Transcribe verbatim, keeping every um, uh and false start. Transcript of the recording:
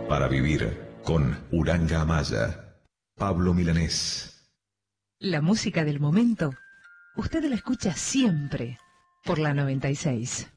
para vivir con Uranga Amaya, Pablo Milanés. La música del momento, usted la escucha siempre por la noventa y seis.